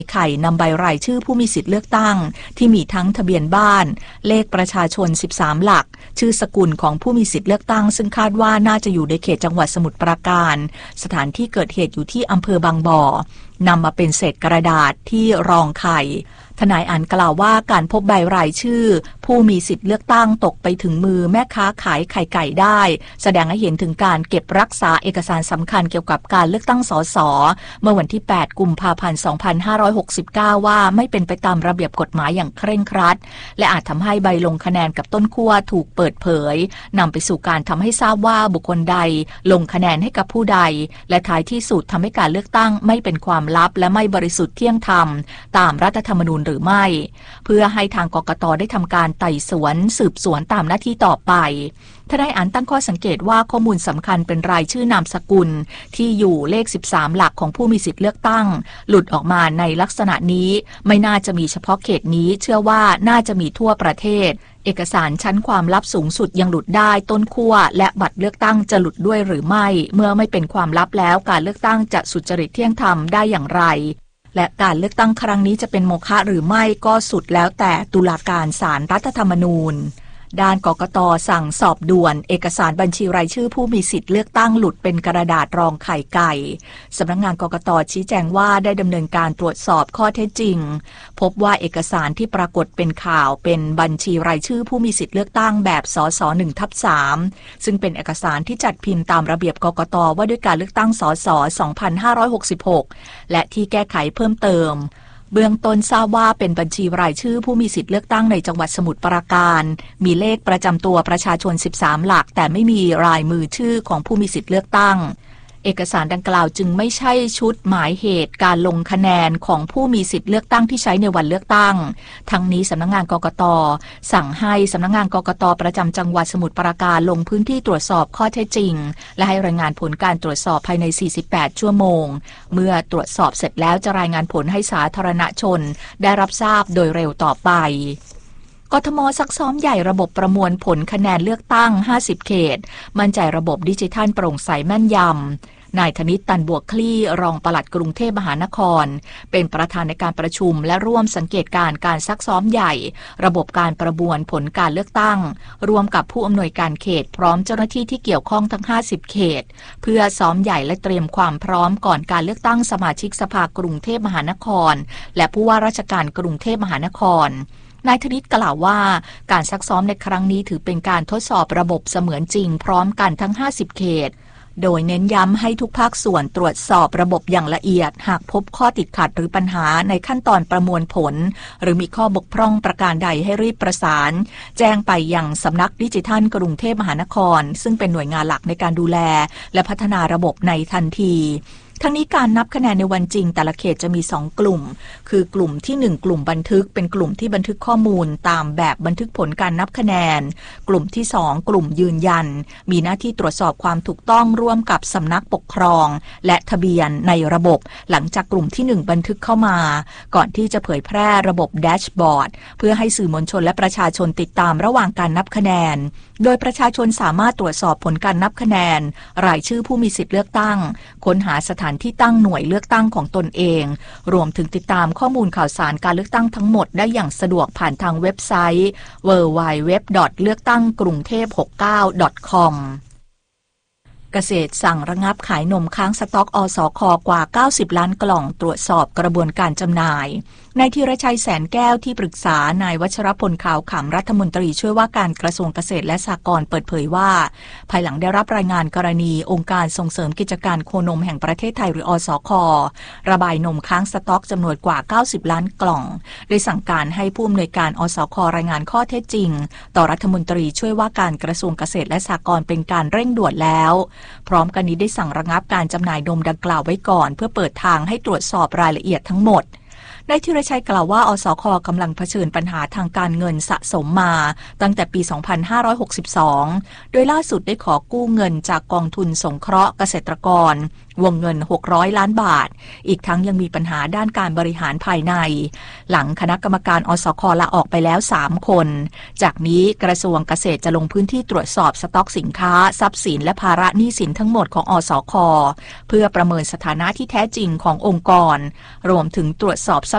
ไข่นำใบรายชื่อผู้มีสิทธิ์เลือกตั้งที่มีทั้งทะเบียนบ้านเลขประชาชน13หลักชื่อสกุลของผู้มีสิทธิ์เลือกตั้งซึ่งคาดว่าน่าจะอยู่ในเขตจังหวัดสมุทรปราการสถานที่เกิดเหตุอยู่ที่อำเภอบางบ่อนำมาเป็นเศษกระดาษที่รองไข่ทนายอันกล่าวว่าการพบใบรายชื่อผู้มีสิทธิ์เลือกตั้งตกไปถึงมือแม่ค้าขายไข่ไก่ได้แสดงให้เห็นถึงการเก็บรักษาเอกสารสำคัญเกี่ยวกับการเลือกตั้งสสเมื่อวันที่8กุมภาพันธ์2569ว่าไม่เป็นไปตามระเบียบกฎหมายอย่างเคร่งครัดและอาจทำให้ใบลงคะแนนกับต้นขั้วถูกเปิดเผยนำไปสู่การทำให้ทราบว่าบุคคลใดลงคะแนนให้กับผู้ใดและท้ายที่สุดทำให้การเลือกตั้งไม่เป็นความลับและไม่บริสุทธิ์เที่ยงธรรมตามรัฐธรรมนูญหรือไม่เพื่อให้ทางกกต.ได้ทำการไต่สวนสืบสวนตามหน้าที่ต่อไปทนายอันตั้งข้อสังเกตว่าข้อมูลสำคัญเป็นรายชื่อนามสกุลที่อยู่เลข13หลักของผู้มีสิทธิ์เลือกตั้งหลุดออกมาในลักษณะนี้ไม่น่าจะมีเฉพาะเขตนี้เชื่อว่าน่าจะมีทั่วประเทศเอกสารชั้นความลับสูงสุดยังหลุดได้ต้นขั้วและบัตรเลือกตั้งจะหลุดด้วยหรือไม่เมื่อไม่เป็นความลับแล้วการเลือกตั้งจะสุจริตเที่ยงธรรมได้อย่างไรและการเลือกตั้งครั้งนี้จะเป็นโมฆะหรือไม่ก็สุดแล้วแต่ตุลาการศาลรัฐธรรมนูญด้านกกต.สั่งสอบด่วนเอกสารบัญชีรายชื่อผู้มีสิทธิ์เลือกตั้งหลุดเป็นกระดาษรองไข่ไก่สำนักงานกกต.ชี้แจงว่าได้ดำเนินการตรวจสอบข้อเท็จจริงพบว่าเอกสารที่ปรากฏเป็นข่าวเป็นบัญชีรายชื่อผู้มีสิทธิ์เลือกตั้งแบบสส1/3ซึ่งเป็นเอกสารที่จัดพิมพ์ตามระเบียบกกต.ว่าด้วยการเลือกตั้งสส2566และที่แก้ไขเพิ่มเติมเบื้องต้นทราบว่าเป็นบัญชีรายชื่อผู้มีสิทธิ์เลือกตั้งในจังหวัดสมุทรปราการมีเลขประจำตัวประชาชน13หลักแต่ไม่มีรายมือชื่อของผู้มีสิทธิ์เลือกตั้งเอกสารดังกล่าวจึงไม่ใช่ชุดหมายเหตุการลงคะแนนของผู้มีสิทธิ์เลือกตั้งที่ใช้ในวันเลือกตั้งทั้งนี้สำนักงานกกต.สั่งให้สำนักงานกกต.ประจำจังหวัดสมุทรปราการลงพื้นที่ตรวจสอบข้อเท็จจริงและให้รายงานผลการตรวจสอบภายใน48ชั่วโมงเมื่อตรวจสอบเสร็จแล้วจะรายงานผลให้สาธารณชนได้รับทราบโดยเร็วต่อไปกทม.ซักซ้อมใหญ่ระบบประมวลผลคะแนนเลือกตั้ง50เขตมั่นใจระบบดิจิทัลโปร่งใสแม่นยำนายธนิต ตันบวกคลี่รองปลัดกรุงเทพมหานครเป็นประธานในการประชุมและร่วมสังเกตการซักซ้อมใหญ่ระบบการประมวลผลการเลือกตั้งร่วมกับผู้อำนวยการเขตพร้อมเจ้าหน้าที่ที่เกี่ยวข้องทั้ง50เขตเพื่อซ้อมใหญ่และเตรียมความพร้อมก่อนการเลือกตั้งสมาชิกสภากรุงเทพมหานครและผู้ว่าราชการกรุงเทพมหานครนายธนิตกล่าวว่าการซักซ้อมในครั้งนี้ถือเป็นการทดสอบระบบเสมือนจริงพร้อมกันทั้ง50เขตโดยเน้นย้ำให้ทุกภาคส่วนตรวจสอบระบบอย่างละเอียดหากพบข้อติดขัดหรือปัญหาในขั้นตอนประมวลผลหรือมีข้อบกพร่องประการใดให้รีบประสานแจ้งไปยังสำนักดิจิทัลกรุงเทพมหานครซึ่งเป็นหน่วยงานหลักในการดูแลและพัฒนาระบบในทันทีทั้งนี้การนับคะแนนในวันจริงแต่ละเขตจะมี2กลุ่มคือกลุ่มที่1กลุ่มบันทึกเป็นกลุ่มที่บันทึกข้อมูลตามแบบบันทึกผลการนับคะแนนกลุ่มที่2กลุ่มยืนยันมีหน้าที่ตรวจสอบความถูกต้องร่วมกับสำนักปกครองและทะเบียนในระบบหลังจากกลุ่มที่1บันทึกเข้ามาก่อนที่จะเผยแพร่ระบบแดชบอร์ดเพื่อให้สื่อมวลชนและประชาชนติดตามระหว่างการนับคะแนนโดยประชาชนสามารถตรวจสอบผลการนับคะแนนรายชื่อผู้มีสิทธิ์เลือกตั้งค้นหาสถานที่ตั้งหน่วยเลือกตั้งของตนเองรวมถึงติดตามข้อมูลข่าวสารการเลือกตั้งทั้งหมดได้อย่างสะดวกผ่านทางเว็บไซต์ www.leuktangggrungthep69.comเกษตรสั่งระงับขายนมค้างสต็อกอสค.กว่า90ล้านกล่องตรวจสอบกระบวนการจำหน่ายนายธีรชัยแสนแก้วที่ปรึกษานายวัชรพลขาวขำรัฐมนตรีช่วยว่าการกระทรวงเกษตรและสหกรณ์เปิดเผยว่าภายหลังได้รับรายงานกรณีองค์การส่งเสริมกิจการโคนมแห่งประเทศไทยหรืออสค.ระบายนมค้างสต็อกจำนวนกว่า90ล้านกล่องโดยสั่งการให้ผู้อำนวยการอสค.รายงานข้อเท็จจริงต่อรัฐมนตรีช่วยว่าการกระทรวงเกษตรและสหกรณ์เป็นการเร่งด่วนแล้วพร้อมกันนี้ได้สั่งระงับการจำหน่ายนมดังกล่าวไว้ก่อนเพื่อเปิดทางให้ตรวจสอบรายละเอียดทั้งหมดนายธีรชัยกล่าวว่าอสค.กำลังเผชิญปัญหาทางการเงินสะสมมาตั้งแต่ปี 2562 โดยล่าสุดได้ขอกู้เงินจากกองทุนสงเคราะห์เกษตรกรวงเงิน600ล้านบาทอีกทั้งยังมีปัญหาด้านการบริหารภายในหลังคณะกรรมการอสค.ลาออกไปแล้ว3คนจากนี้กระทรวงเกษตรจะลงพื้นที่ตรวจสอบสต็อกสินค้าทรัพย์สินและภาระหนี้สินทั้งหมดของอสค.เพื่อประเมินสถานะที่แท้จริงขององค์กรรวมถึงตรวจสอบ